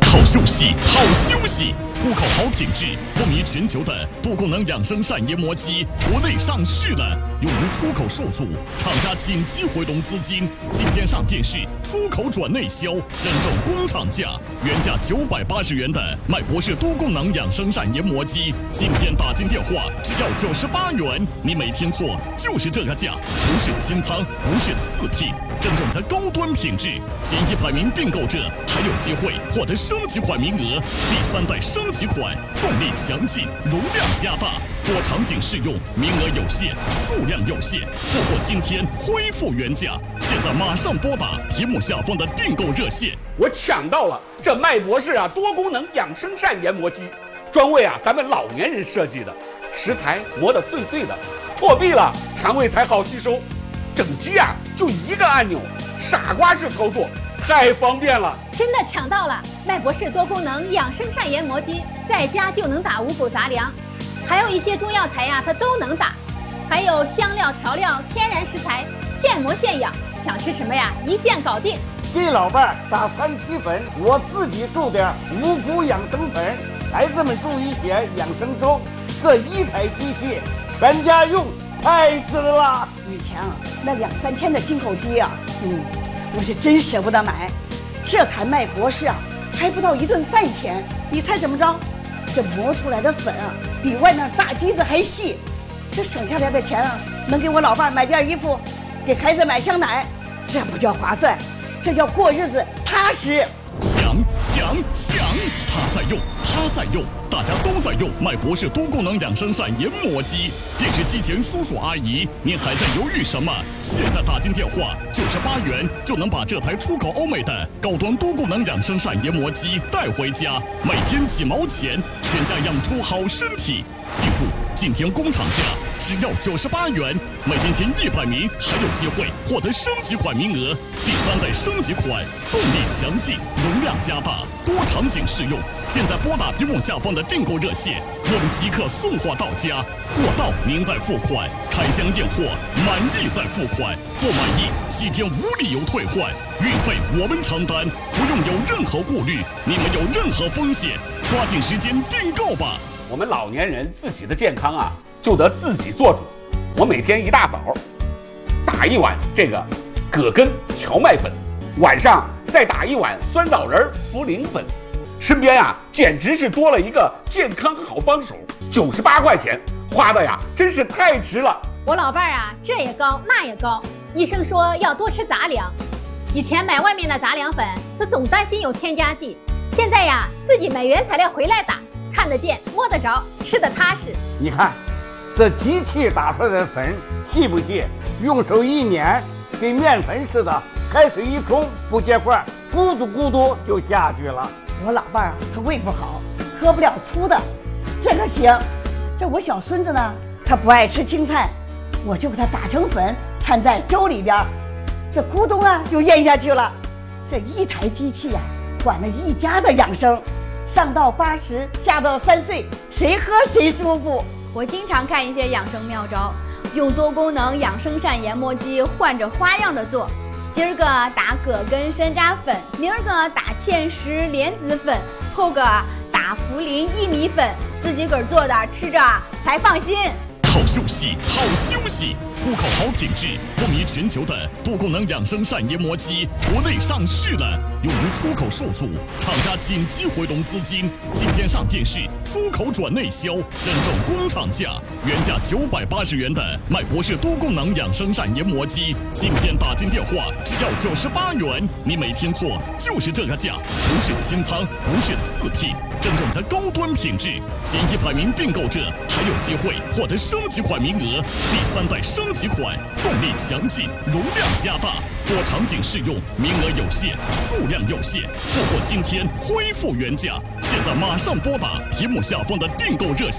好休息，好休息！出口好品质，风靡全球的多功能养生膳研磨机，国内上市了，用于出口受阻，厂家紧急回笼资金，今天上电视，出口转内销，真正工厂价，原价980元的麦博士多功能养生膳研磨机，今天打进电话只要98元，你没听错，就是这个价，不是清仓，不是次品，真正的高端品质，前100名订购者还有机会获得升级款名额，第3代升级款，动力强劲，容量加大，多场景适用，名额有限，数量有限，错过今天恢复原价，现在马上拨打屏幕下方的订购热线。 我抢到了这麦博士多功能养生膳研磨机，专为咱们老年人设计的，食材磨得碎碎的，破壁了肠胃才好吸收。整机就一个按钮，傻瓜式操作，太方便了。 真的抢到了麦博士多功能养生膳研磨机，在家就能打五谷杂粮，还有一些中药材它都能打，还有香料调料天然食材，现磨现养，想吃什么一键搞定。 给老伴打3七粉，我自己注点五谷养生粉，孩子们注一些养生粥，这一台机器全家用，太值了。 以前那2、3千的进口机我是真舍不得买。这台麦博士还不到1顿饭钱，你猜怎么着？这磨出来的粉比外面大机子还细，这省下来的钱能给我老伴买件衣服，给孩子买箱奶，这不叫划算，这叫过日子踏实。 想，他在用，大家都在用麦博士多功能养生膳研磨机。电视机前叔叔阿姨，您还在犹豫什么？现在打进电话98元就能把这台出口欧美的高端多功能养生膳研磨机带回家，每天几毛钱，全家养出好身体。记住，今天工厂价只要98元，每天前100名还有机会获得升级款名额，第3代升级款，动力强劲，容量加大，多场景适用。现在拨打屏幕下方的订购热线，我们即刻送货到家，货到您再付款，开箱验货，满意再付款，不满意7天无理由退换，运费我们承担，不用有任何顾虑，你没有任何风险，抓紧时间订购吧。 我们老年人自己的健康就得自己做主。我每天一大早打1碗这个葛根荞麦粉，晚上再打1碗酸枣仁茯苓粉，身边简直是多了一个健康好帮手。98块钱花的真是太值了。 我老伴这也高那也高，医生说要多吃杂粮。以前买外面的杂粮粉是总担心有添加剂，现在自己买原材料回来打，看得见摸得着，吃得踏实。 你看这机器打出来的粉细不细？用手一捻，跟面粉似的，开水一冲不结块，咕嘟咕嘟就下去了。 我老伴他胃不好，喝不了粗的，这个行。这我小孙子呢，他不爱吃青菜，我就给他打成粉，掺在粥里边，这咕咚就咽下去了。这一台机器管了一家的养生，上到80，下到3岁，谁喝谁舒服。 我经常看一些养生妙招，用多功能养生膳研磨机换着花样的做。今儿个打葛根山楂粉，明儿个打芡实莲子粉，后个打茯苓薏米粉，自己个儿做的，吃着才放心。 好休息，好休息！出口好品质，风靡全球的多功能养生膳研磨机，国内上市了，用于出口受阻，厂家紧急回笼资金，今天上电视，出口转内销，真正工厂价，原价980元的麦博士多功能养生膳研磨机，今天打进电话只要98元，你没听错，就是这个价，不是清仓，不是次品，真正的高端品质，前100名订购者还有机会获得升级款名额，第3代升级款，动力强劲，容量加大，多场景适用，名额有限，数量有限，错过今天恢复原价，现在马上拨打屏幕下方的订购热线。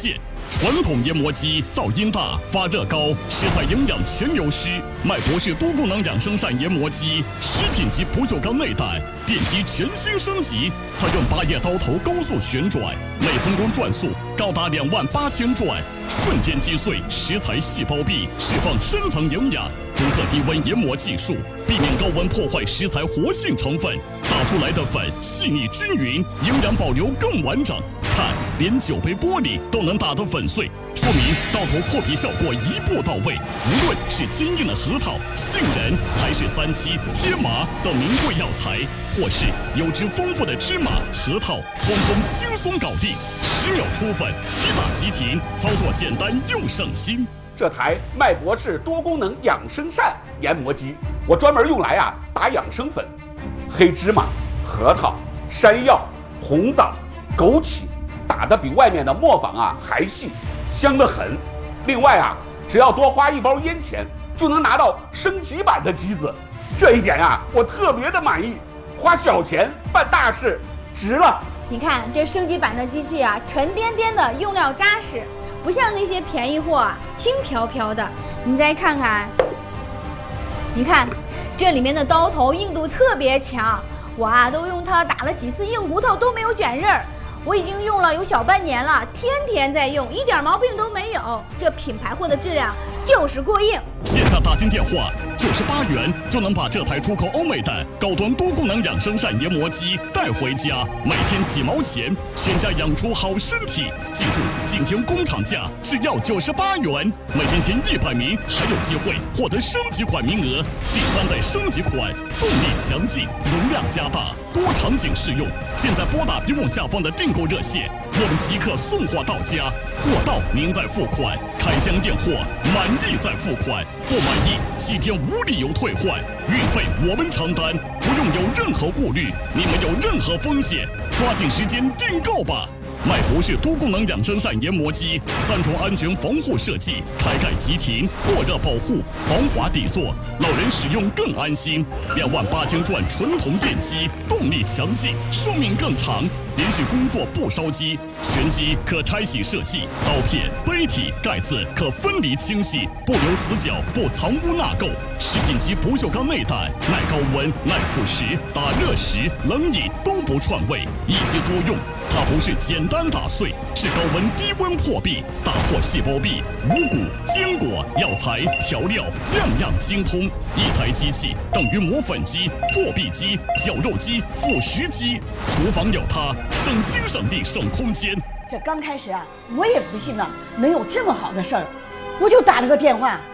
传统研磨机噪音大、发热高，食材营养全流失。麦博士多功能养生扇研磨机，食品级不锈钢内胆，电机全新升级，采用8叶刀头高速旋转，每分钟转速高达28000转，瞬间击碎食材细胞壁，释放深层营养。独特低温研磨技术，避免高温破坏食材活性成分，打出来的粉细腻均匀，营养保留更完整。看，连酒杯玻璃都能打得粉碎，说明刀头破皮效果一步到位。无论是坚硬的核桃、杏仁，还是3七、天麻等名贵药材，或是油脂丰富的芝麻、核桃，通通轻松搞定，10秒出粉，7打即停，操作简单又省心。 这台麦博士多功能养生扇研磨机，我专门用来打养生粉，黑芝麻、核桃、山药、红枣、枸杞，打得比外面的磨坊还细，香得很。另外只要多花1包烟钱，就能拿到升级版的机子，这一点我特别的满意。花小钱办大事，值了。 你看这升级版的机器沉甸甸的，用料扎实。不像那些便宜货轻飘飘的。你再看看，你看这里面的刀头硬度特别强，我都用它打了几次硬骨头都没有卷刃儿。我已经用了有小半年了，天天在用，一点毛病都没有。这品牌货的质量就是过硬。 现在打进电话98元就能把这台出口欧美的高端多功能养生扇研磨机带回家，每天几毛钱，全家养出好身体。记住，今天工厂价只要98元，每天前100名还有机会获得升级款名额。第3代升级款，动力强劲，容量加大，多场景适用。现在拨打屏幕下方的订购热线，我们即刻送货到家，货到您再付款，开箱验货，满意再付款，不满意7天无理由退换，运费我们承担，不用有任何顾虑，你没有任何风险，抓紧时间订购吧。麦博士多功能养生扇研磨机，3重安全防护设计，开盖即停，过热保护，防滑底座，老人使用更安心。28000转纯铜电机，动力强劲，寿命更长，连续工作不烧机，全机可拆洗设计，刀片、杯体、盖子可分离清洗，不留死角，不藏污纳垢。食品级不锈钢内胆，耐高温、耐腐蚀，打热食、冷饮都不串味，一机多用。它不是简单打碎，是高温低温破壁，打破细胞壁，五谷、坚果、药材、调料，样样精通。一台机器等于磨粉机、破壁机、绞肉机、腐蚀机，厨房有它，省心省力省空间。 这刚开始我也不信能有这么好的事儿，我就打了个电话。